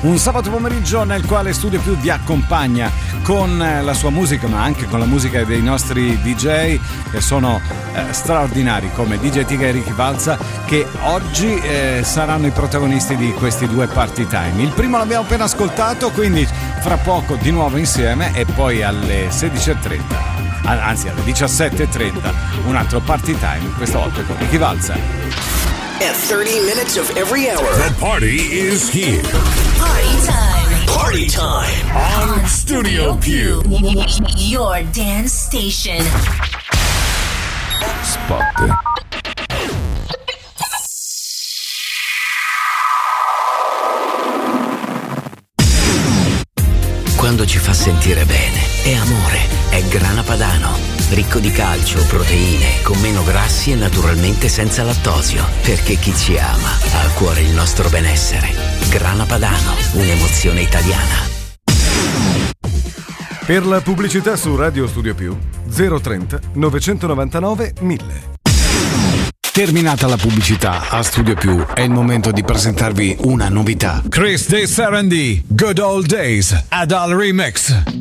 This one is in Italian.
Un sabato pomeriggio nel quale Studio Più vi accompagna con la sua musica, ma anche con la musica dei nostri DJ che sono straordinari, come DJ Tiga e Ricky Valza, che oggi saranno i protagonisti di questi due party time. Il primo l'abbiamo appena ascoltato, quindi fra poco di nuovo insieme, e poi alle 16:30, anzi alle 17:30, un altro party time, questa volta con Ricky Valza. At 30 minutes of every hour, the party is here. Party time. Party time On Studio Più. Your dance station. Spot. Quando ci fa sentire bene, è amore, è Grana Padano. Ricco di calcio, proteine, con meno grassi e naturalmente senza lattosio. Perché chi ci ama ha a cuore il nostro benessere. Grana Padano, un'emozione italiana. Per la pubblicità su Radio Studio Più 030 999 1000. Terminata la pubblicità a Studio Più, è il momento di presentarvi una novità. Chris De Serendi, Good Old Days, Adele Remix.